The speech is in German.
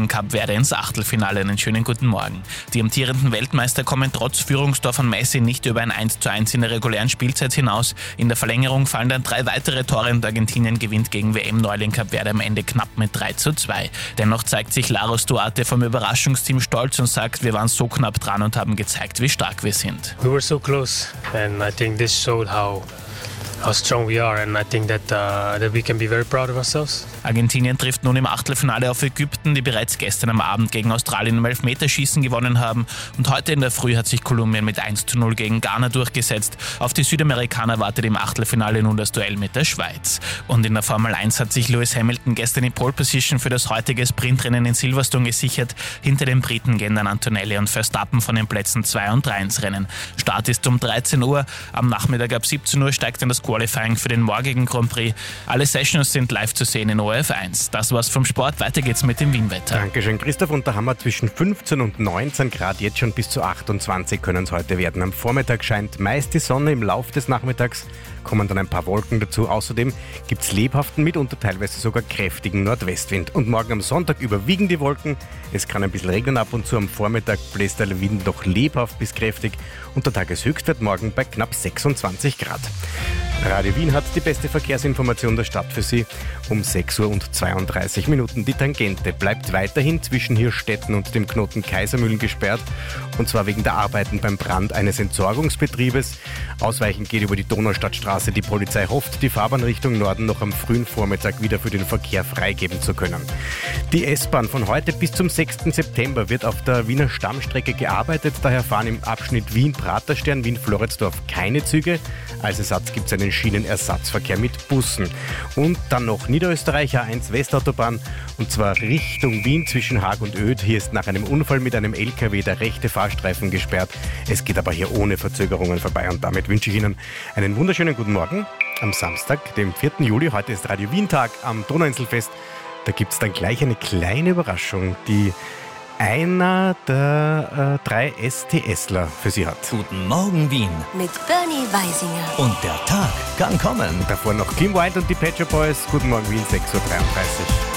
gegen Kap Verde ins Achtelfinale. Einen schönen guten Morgen. Die amtierenden Weltmeister kommen trotz Führungstor von Messi nicht über ein 1:1 in der regulären Spielzeit hinaus. In der Verlängerung fallen dann 3 weitere Tore und Argentinien gewinnt gegen WM-Neuling Kap Verde am Ende knapp mit 3:2. Dennoch zeigt sich Laros Duarte vom Überraschungsteam stolz und sagt, wir waren so knapp dran und haben gezeigt, wie stark wir sind. We were so close and I think this showed how strong we are, and I think that we can be very proud of ourselves. Argentinien trifft nun im Achtelfinale auf Ägypten, die bereits gestern am Abend gegen Australien im Elfmeterschießen gewonnen haben. Und heute in der Früh hat sich Kolumbien mit 1:0 gegen Ghana durchgesetzt. Auf die Südamerikaner wartet im Achtelfinale nun das Duell mit der Schweiz. Und in der Formel 1 hat sich Lewis Hamilton gestern in Pole Position für das heutige Sprintrennen in Silverstone gesichert. Hinter den Briten gehen dann Antonelli und Verstappen von den Plätzen 2 und 3 ins Rennen. Start ist um 13 Uhr. Am Nachmittag ab 17 Uhr steigt dann das Qualifying für den morgigen Grand Prix. Alle Sessions sind live zu sehen in ORF1. Das war's vom Sport. Weiter geht's mit dem Wienwetter. Dankeschön, Christoph. Und da haben wir zwischen 15 und 19 Grad, jetzt schon bis zu 28 können es heute werden. Am Vormittag scheint meist die Sonne, im Laufe des Nachmittags kommen dann ein paar Wolken dazu. Außerdem gibt es lebhaften, mitunter teilweise sogar kräftigen Nordwestwind. Und morgen am Sonntag überwiegen die Wolken. Es kann ein bisschen regnen ab und zu. Am Vormittag bläst der Wind noch lebhaft bis kräftig. Und der Tageshöchstwert morgen bei knapp 26 Grad. Radio Wien hat die beste Verkehrsinformation der Stadt für Sie um 6:32 Uhr. Die Tangente bleibt weiterhin zwischen Hirstetten und dem Knoten Kaisermühlen gesperrt, und zwar wegen der Arbeiten beim Brand eines Entsorgungsbetriebes. Ausweichen geht über die Donaustadtstraße. Die Polizei hofft, die Fahrbahn Richtung Norden noch am frühen Vormittag wieder für den Verkehr freigeben zu können. Die S-Bahn von heute bis zum 6. September wird auf der Wiener Stammstrecke gearbeitet. Daher fahren im Abschnitt Wien-Praterstern, Wien-Floridsdorf keine Züge. Als Ersatz gibt es einen Schienenersatzverkehr mit Bussen. Und dann noch Niederösterreich A1 Westautobahn, und zwar Richtung Wien zwischen Haag und Oedt. Hier ist nach einem Unfall mit einem LKW der rechte Fahrstreifen gesperrt. Es geht aber hier ohne Verzögerungen vorbei, und damit wünsche ich Ihnen einen wunderschönen guten Morgen am Samstag, dem 4. Juli. Heute ist Radio Wien-Tag am Donauinselfest. Da gibt es dann gleich eine kleine Überraschung, die einer der 3 STSler für Sie hat. Guten Morgen Wien. Mit Bernie Weisinger. Und der Tag kann kommen. Davor noch Kim Wilde und die Pet Shop Boys. Guten Morgen Wien, 6:33 Uhr.